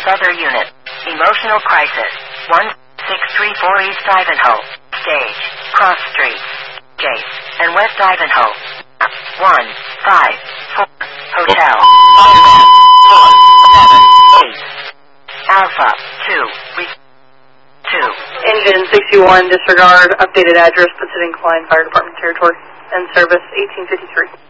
with other units. Emotional crisis. 1634 East Ivanhoe. Stage. Cross Street. Gate. And West Ivanhoe. 154. Hotel. 478. Alpha 2. 2. Engine 61, disregard, updated address, puts it in Klein Fire Department territory, and service 1853.